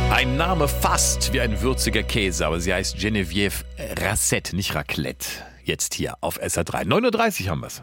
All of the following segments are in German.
Ein Name fast wie ein würziger Käse, aber sie heißt Geneviève Rassette, nicht Raclette. Jetzt hier auf SR3. 9:30 Uhr haben wir's.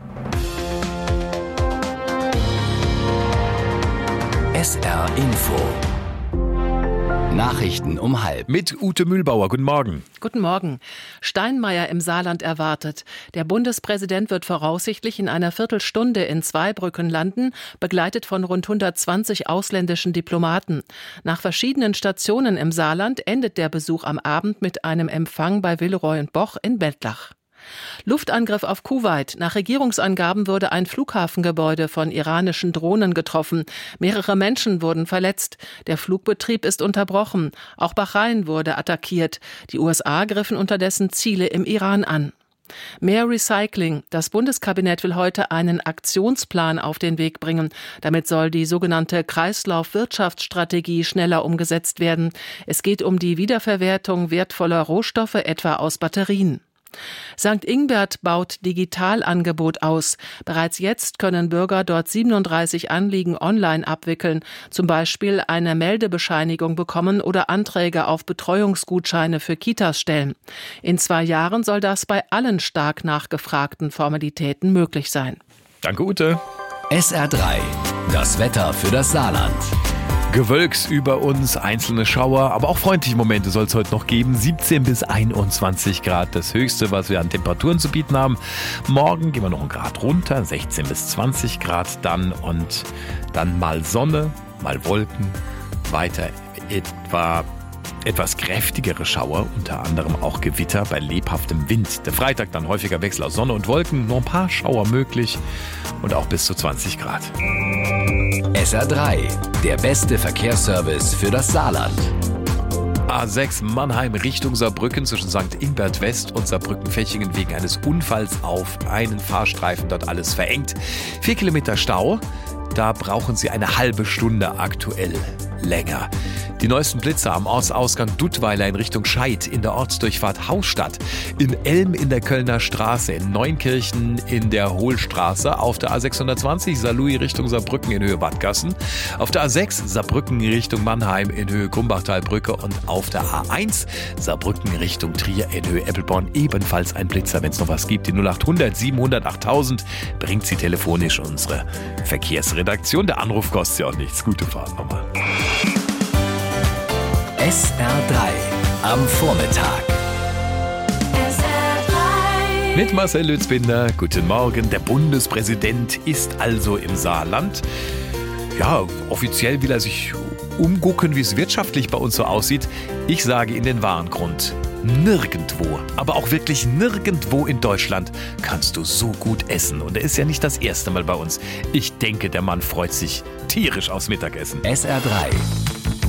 SR Info. Nachrichten um 12:30. Mit Ute Mühlbauer. Guten Morgen. Guten Morgen. Steinmeier im Saarland erwartet. Der Bundespräsident wird voraussichtlich in einer Viertelstunde in Zweibrücken landen, begleitet von rund 120 ausländischen Diplomaten. Nach verschiedenen Stationen im Saarland endet der Besuch am Abend mit einem Empfang bei Villeroy und Boch in Bettlach. Luftangriff auf Kuwait. Nach Regierungsangaben wurde ein Flughafengebäude von iranischen Drohnen getroffen. Mehrere Menschen wurden verletzt. Der Flugbetrieb ist unterbrochen. Auch Bahrain wurde attackiert. Die USA griffen unterdessen Ziele im Iran an. Mehr Recycling. Das Bundeskabinett will heute einen Aktionsplan auf den Weg bringen. Damit soll die sogenannte Kreislaufwirtschaftsstrategie schneller umgesetzt werden. Es geht um die Wiederverwertung wertvoller Rohstoffe, etwa aus Batterien. St. Ingbert baut Digitalangebot aus. Bereits jetzt können Bürger dort 37 Anliegen online abwickeln, zum Beispiel eine Meldebescheinigung bekommen oder Anträge auf Betreuungsgutscheine für Kitas stellen. In 2 Jahren soll das bei allen stark nachgefragten Formalitäten möglich sein. Danke, Ute. SR3. Das Wetter für das Saarland. Gewölks über uns, einzelne Schauer, aber auch freundliche Momente soll es heute noch geben. 17 bis 21 Grad, das Höchste, was wir an Temperaturen zu bieten haben. Morgen gehen wir noch 1 Grad runter, 16 bis 20 Grad dann und dann mal Sonne, mal Wolken, weiter etwas kräftigere Schauer, unter anderem auch Gewitter bei lebhaftem Wind. Der Freitag dann häufiger Wechsel aus Sonne und Wolken, nur ein paar Schauer möglich und auch bis zu 20 Grad. SR3, der beste Verkehrsservice für das Saarland. A6 Mannheim Richtung Saarbrücken zwischen St. Ingbert West und Saarbrücken-Fechingen wegen eines Unfalls auf einen Fahrstreifen dort alles verengt. 4 Kilometer Stau, da brauchen Sie eine halbe Stunde aktuell länger. Die neuesten Blitzer am Ortsausgang Duttweiler in Richtung Scheid, in der Ortsdurchfahrt Hausstadt, in Elm in der Kölner Straße, in Neunkirchen in der Hohlstraße, auf der A620 Saarlouis Richtung Saarbrücken in Höhe Wadgassen, auf der A6 Saarbrücken Richtung Mannheim in Höhe Grumbachtalbrücke und auf der A1 Saarbrücken Richtung Trier in Höhe Eppelborn ebenfalls ein Blitzer. Wenn es noch was gibt, die 0800 700 8000 bringt sie telefonisch unsere Verkehrsredaktion. Der Anruf kostet ja auch nichts. Gute Fahrt nochmal. SR3 am Vormittag. Mit Marcel Lützbinder, guten Morgen. Der Bundespräsident ist also im Saarland. Ja, offiziell will er sich umgucken, wie es wirtschaftlich bei uns so aussieht. Ich sage in den Warengrund. Nirgendwo, aber auch wirklich nirgendwo in Deutschland kannst du so gut essen. Und er ist ja nicht das erste Mal bei uns. Ich denke, der Mann freut sich tierisch aufs Mittagessen. SR3.